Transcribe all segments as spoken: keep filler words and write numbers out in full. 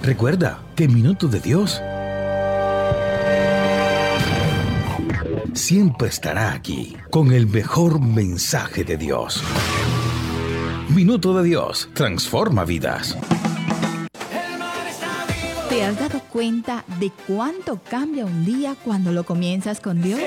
Recuerda que Minuto de Dios siempre estará aquí con el mejor mensaje de Dios. Minuto de Dios transforma vidas. ¿Te has dado cuenta de cuánto cambia un día cuando lo comienzas con Dios?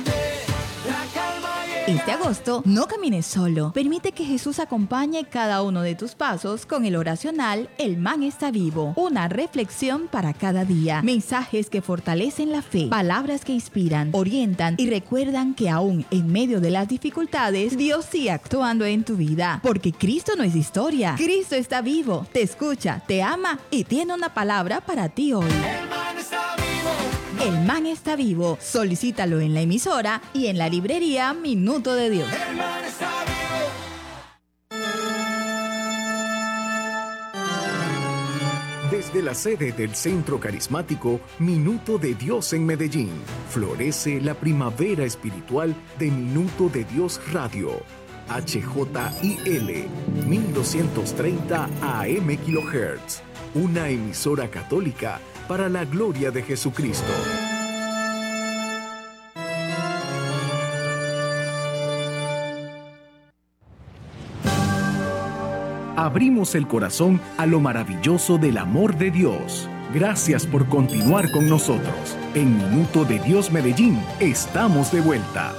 Este agosto, no camines solo. Permite que Jesús acompañe cada uno de tus pasos con el oracional El Man está vivo. Una reflexión para cada día. Mensajes que fortalecen la fe. Palabras que inspiran, orientan y recuerdan que aún en medio de las dificultades, Dios sigue actuando en tu vida. Porque Cristo no es historia. Cristo está vivo, te escucha, te ama y tiene una palabra para ti hoy. El Man está vivo. El Man está vivo. Solicítalo en la emisora y en la librería Minuto de Dios. El Man está vivo. Desde la sede del Centro Carismático Minuto de Dios en Medellín, florece la primavera espiritual de Minuto de Dios Radio. H J I L mil doscientos treinta A M kilohertz. Una emisora católica para la gloria de Jesucristo. Abrimos el corazón a lo maravilloso del amor de Dios. Gracias por continuar con nosotros. En Minuto de Dios Medellín, estamos de vuelta.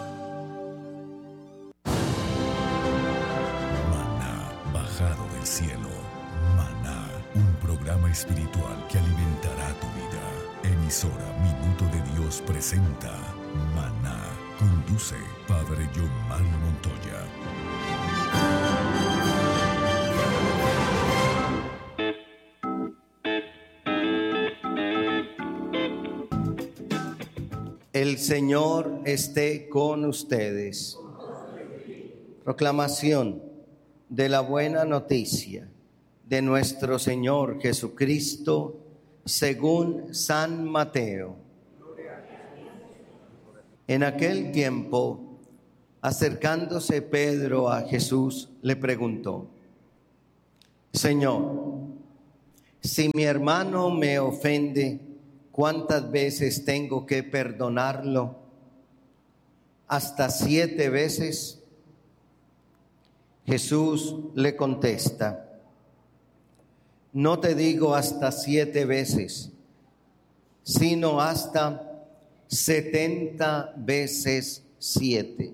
Maná bajado del cielo. Maná, un programa espiritual que alimentará tu vida. Emisora Minuto de Dios presenta Maná. Conduce Padre John Mario Montoya. El Señor esté con ustedes. Proclamación de la buena noticia de nuestro Señor Jesucristo según San Mateo. En aquel tiempo, acercándose Pedro a Jesús, le preguntó: Señor, si mi hermano me ofende, ¿cuántas veces tengo que perdonarlo? ¿Hasta siete veces? Jesús le contesta: No te digo hasta siete veces, sino hasta setenta veces siete.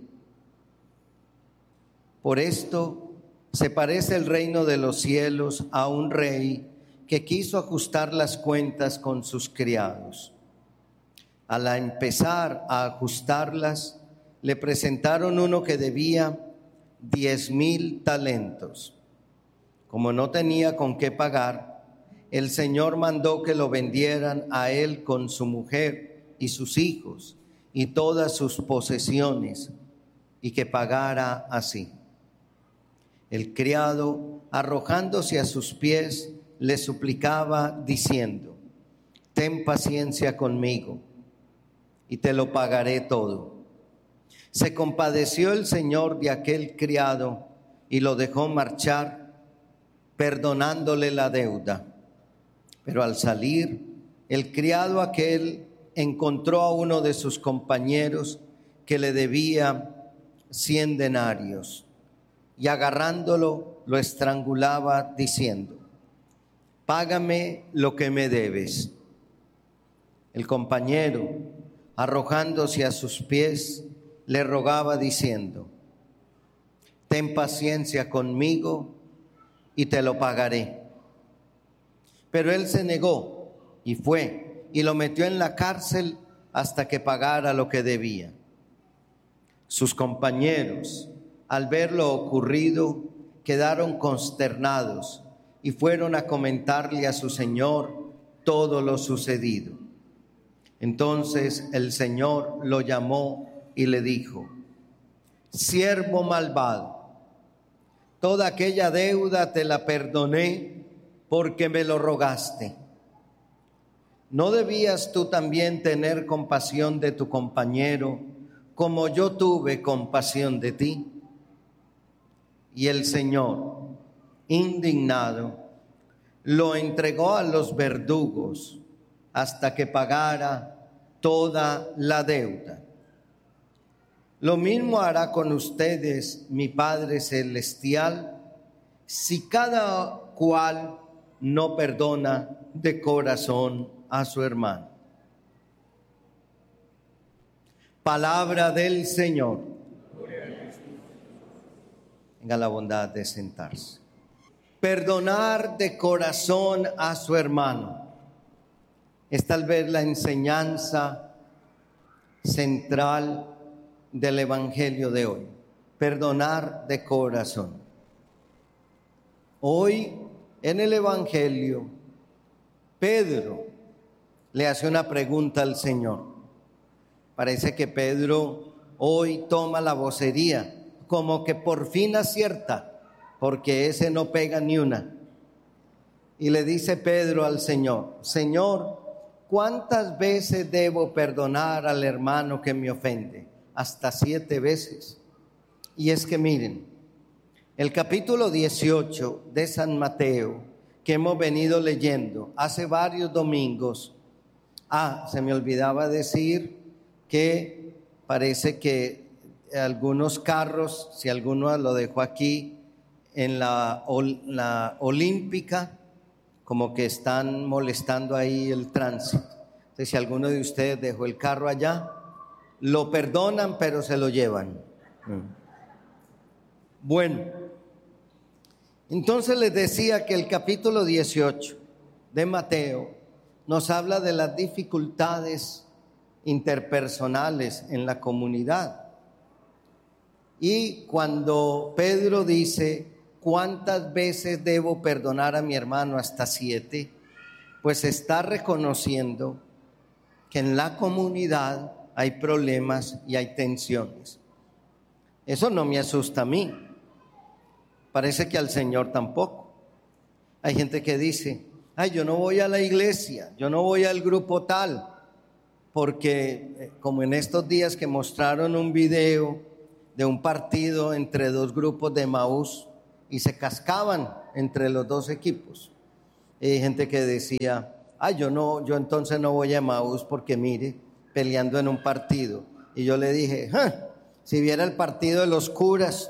Por esto se parece el reino de los cielos a un rey que quiso ajustar las cuentas con sus criados. Al empezar a ajustarlas, le presentaron uno que debía diez mil talentos. Como no tenía con qué pagar, el Señor mandó que lo vendieran a él con su mujer y sus hijos y todas sus posesiones, y que pagara así. El criado, arrojándose a sus pies, le suplicaba diciendo: Ten paciencia conmigo y te lo pagaré todo. Se compadeció el Señor de aquel criado y lo dejó marchar, perdonándole la deuda. Pero al salir, el criado aquel encontró a uno de sus compañeros que le debía cien denarios, y agarrándolo lo estrangulaba diciendo: Págame lo que me debes. El compañero, arrojándose a sus pies, le rogaba diciendo: Ten paciencia conmigo y te lo pagaré. Pero él se negó y fue y lo metió en la cárcel hasta que pagara lo que debía. Sus compañeros, al ver lo ocurrido, quedaron consternados y fueron a comentarle a su señor todo lo sucedido. Entonces el Señor lo llamó y le dijo: Siervo malvado, toda aquella deuda te la perdoné porque me lo rogaste. ¿No debías tú también tener compasión de tu compañero como yo tuve compasión de ti? Y el Señor, indignado, lo entregó a los verdugos hasta que pagara toda la deuda. Lo mismo hará con ustedes mi Padre Celestial si cada cual no perdona de corazón a su hermano. Palabra del Señor. Tenga la bondad de sentarse. Perdonar de corazón a su hermano es tal vez la enseñanza central del Evangelio de hoy. Perdonar de corazón. Hoy en el Evangelio, Pedro le hace una pregunta al Señor. Parece que Pedro hoy toma la vocería, como que por fin acierta, porque ese no pega ni una. Y le dice Pedro al Señor: Señor, ¿cuántas veces debo perdonar al hermano que me ofende? Hasta siete veces. Y es que miren, el capítulo dieciocho de San Mateo, que hemos venido leyendo hace varios domingos. Ah, se me olvidaba decir que parece que algunos carros, si alguno lo dejó aquí en la, la Olímpica, como que están molestando ahí el tránsito. Entonces, si alguno de ustedes dejó el carro allá, lo perdonan, pero se lo llevan. Bueno, entonces les decía que el capítulo dieciocho de Mateo nos habla de las dificultades interpersonales en la comunidad. Y cuando Pedro dice: ¿cuántas veces debo perdonar a mi hermano? Hasta siete. Pues está reconociendo que en la comunidad hay problemas y hay tensiones. Eso no me asusta a mí. Parece que al Señor tampoco. Hay gente que dice: ay, yo no voy a la iglesia, yo no voy al grupo tal, porque como en estos días que mostraron un video de un partido entre dos grupos de Emaús y se cascaban entre los dos equipos. Y hay gente que decía: ay, yo no, yo entonces no voy a Emaús porque mire, peleando en un partido. Y yo le dije: ¡ah! Si viera el partido de los curas,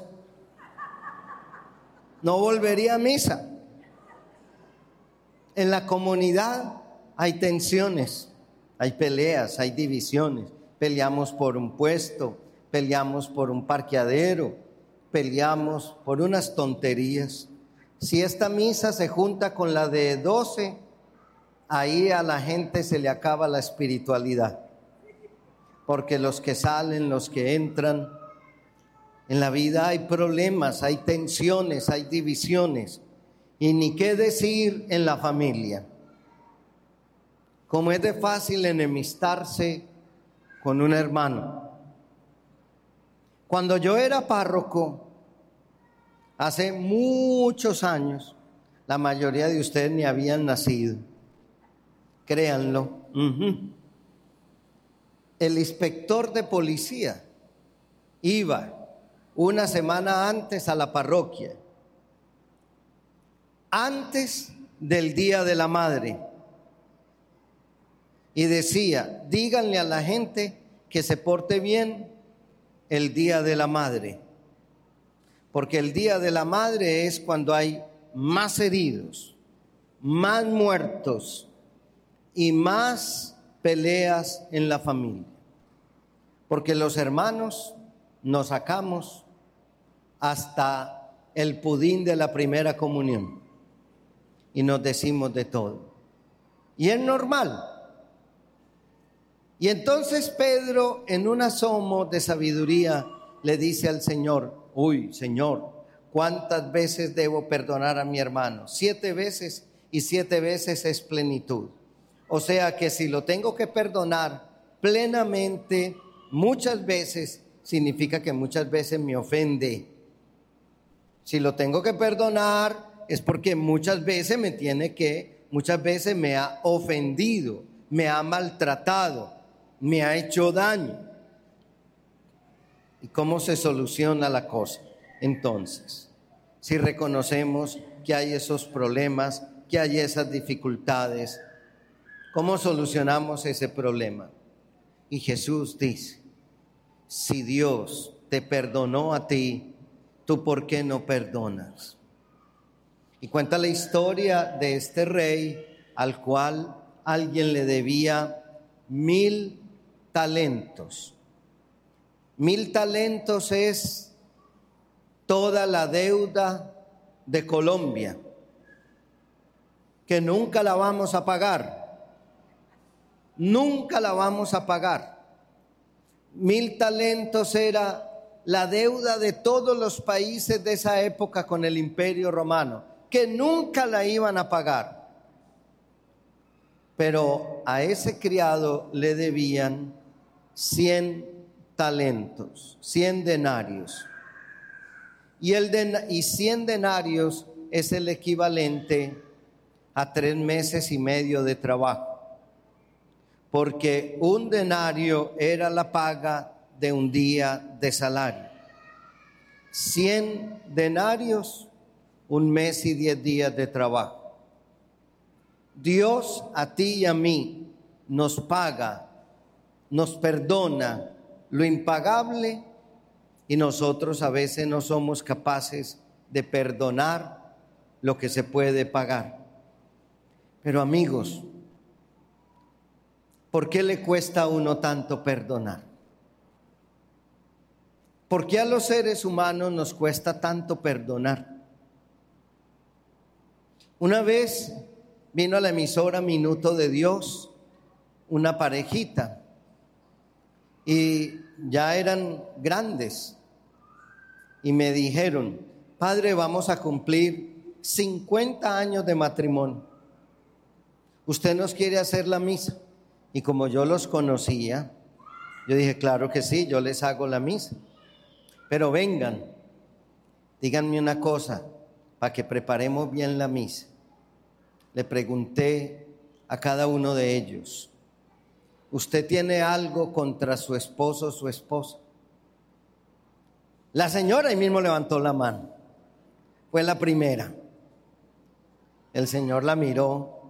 no volvería a misa. En la comunidad hay tensiones, hay peleas, hay divisiones. Peleamos por un puesto, peleamos por un parqueadero, peleamos por unas tonterías. Si esta misa se junta con la de doce, ahí a la gente se le acaba la espiritualidad. Porque los que salen, los que entran, en la vida hay problemas, hay tensiones, hay divisiones. Y ni qué decir en la familia. Como es de fácil enemistarse con un hermano. Cuando yo era párroco, hace muchos años, la mayoría de ustedes ni habían nacido. Créanlo. Uh-huh. El inspector de policía iba una semana antes a la parroquia, antes del Día de la Madre, y decía: díganle a la gente que se porte bien el Día de la Madre, porque el Día de la Madre es cuando hay más heridos, más muertos y más peleas en la familia, porque los hermanos nos sacamos hasta el pudín de la primera comunión y nos decimos de todo, y es normal. Y entonces Pedro, en un asomo de sabiduría, le dice al Señor: uy, Señor, ¿cuántas veces debo perdonar a mi hermano? Siete veces, y siete veces es plenitud. O sea que si lo tengo que perdonar plenamente muchas veces, significa que muchas veces me ofende. Si lo tengo que perdonar es porque muchas veces me tiene que, muchas veces me ha ofendido, me ha maltratado, me ha hecho daño. ¿Y cómo se soluciona la cosa? Entonces, si reconocemos que hay esos problemas, que hay esas dificultades. ¿Cómo solucionamos ese problema? Y Jesús dice, si Dios te perdonó a ti, ¿tú por qué no perdonas? Y cuenta la historia de este rey al cual alguien le debía mil talentos. Mil talentos es toda la deuda de Colombia, que nunca la vamos a pagar, nunca la vamos a pagar. Mil talentos era la deuda de todos los países de esa época con el Imperio Romano, que nunca la iban a pagar. Pero a ese criado le debían cien talentos, cien denarios. Y, el den- y cien denarios es el equivalente a tres meses y medio de trabajo. Porque un denario era la paga de un día de salario. Cien denarios, un mes y diez días de trabajo. Dios a ti y a mí nos paga, nos perdona lo impagable y nosotros a veces no somos capaces de perdonar lo que se puede pagar. Pero amigos, ¿por qué le cuesta a uno tanto perdonar? ¿Por qué a los seres humanos nos cuesta tanto perdonar? Una vez vino a la emisora Minuto de Dios una parejita y ya eran grandes y me dijeron, padre, vamos a cumplir cincuenta años de matrimonio. ¿Usted nos quiere hacer la misa? Y como yo los conocía, yo dije, claro que sí, yo les hago la misa. Pero vengan, díganme una cosa, para que preparemos bien la misa. Le pregunté a cada uno de ellos, ¿usted tiene algo contra su esposo o su esposa? La señora ahí mismo levantó la mano. Fue la primera. El Señor la miró